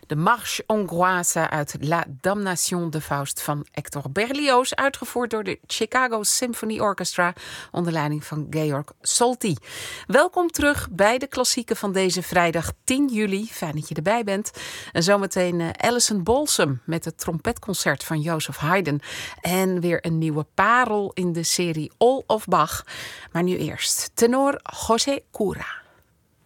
De Marche Hongroise uit La Damnation de Faust van Hector Berlioz, uitgevoerd door de Chicago Symphony Orchestra onder leiding van Georg Solti. Welkom terug bij de klassieken van deze vrijdag 10 juli. Fijn dat je erbij bent. En zometeen Alison Balsam met het trompetconcert van Joseph Haydn. En weer een nieuwe parel in de serie All of Bach. Maar nu eerst tenor José Cura.